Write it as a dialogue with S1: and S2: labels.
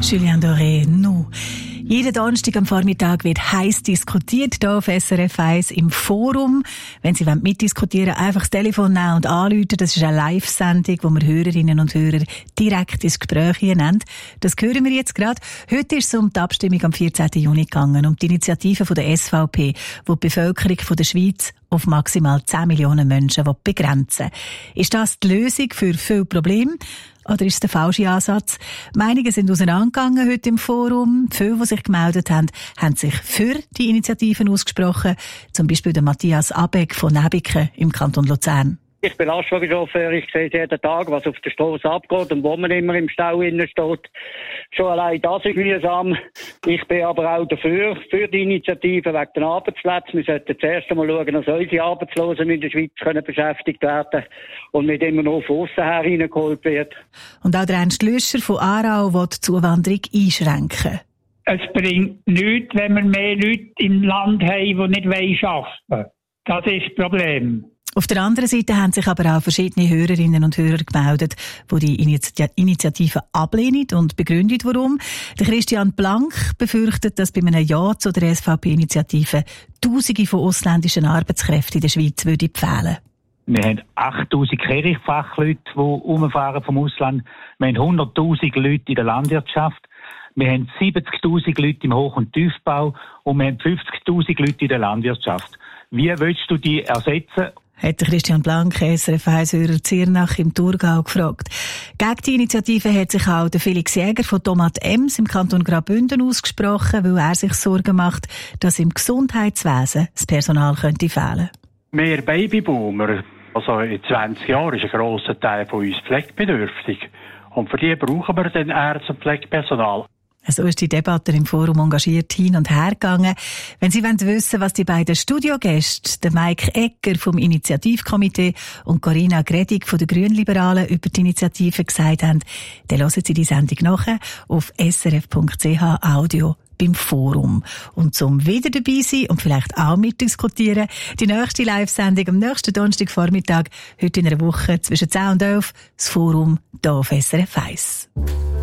S1: Julien Doré, nous. Jeden Donnerstag am Vormittag wird heiß diskutiert hier auf SRF 1 im Forum. Wenn Sie mitdiskutieren wollen, einfach das Telefon nehmen und anrufen. Das ist eine Live-Sendung, wo wir Hörerinnen und Hörer direkt ins Gespräch hineinnehmen. Das hören wir jetzt gerade. Heute ist es um die Abstimmung am 14. Juni gegangen, um die Initiative von der SVP, die Bevölkerung von der Schweiz auf maximal 10 Millionen Menschen begrenzen will. Ist das die Lösung für viele Probleme? Oder ist es der falsche Ansatz? Meinungen sind auseinandergegangen heute im Forum. Viele, die sich gemeldet haben, haben sich für die Initiativen ausgesprochen. Zum Beispiel der Matthias Abeck von Nebiken im Kanton Luzern.
S2: Ich bin Lastwagenchauffeur, ich sehe jeden Tag, was auf der Straße abgeht und wo man immer im Stau innen steht. Schon allein das ist mühsam. Ich bin aber auch dafür, für die Initiative wegen den Arbeitsplätzen. Wir sollten zuerst einmal schauen, dass unsere Arbeitslosen in der Schweiz beschäftigt werden und nicht immer nur von aussen her reingeholt wird.
S1: Und auch der Ernst Lüscher von Aarau will die Zuwanderung einschränken.
S3: Es bringt nichts, wenn wir mehr Leute im Land haben, die nicht arbeiten wollen. Das ist das Problem.
S1: Auf der anderen Seite haben sich aber auch verschiedene Hörerinnen und Hörer gemeldet, die die Initiative ablehnen und begründet, warum. Der Christian Blank befürchtet, dass bei einem Ja zu der SVP-Initiative Tausende von ausländischen Arbeitskräften in der Schweiz fehlen würden.
S4: Wir haben 8000 Kirchenfachleute, die rumfahren vom Ausland. Wir haben 100.000 Leute in der Landwirtschaft. Wir haben 70.000 Leute im Hoch- und Tiefbau und wir haben 50.000 Leute in der Landwirtschaft. Wie willst du die ersetzen?
S1: Hat Christian Blank, SRF 1-Hörer Zirnach im Thurgau gefragt. Gegen die Initiative hat sich auch der Felix Jäger von Tomat Ems im Kanton Graubünden ausgesprochen, weil er sich Sorgen macht, dass im Gesundheitswesen das Personal könnte fehlen.
S5: Mehr Babyboomer, also in 20 Jahren, ist ein grosser Teil von uns pflegebedürftig. Und für die brauchen wir dann Ärzte und Pflegepersonal.
S1: So ist die Debatte im Forum engagiert hin und her gegangen. Wenn Sie wissen wollen, was die beiden Studiogäste, der Mike Egger vom Initiativkomitee und Corinna Gredig von den Grünliberalen über die Initiative gesagt haben, dann hören Sie die Sendung nachher auf srf.ch Audio beim Forum. Und zum wieder dabei sein und vielleicht auch mitdiskutieren, die nächste Live-Sendung am nächsten Donnerstagvormittag, heute in einer Woche zwischen 10 und 11, das Forum hier auf SRF 1.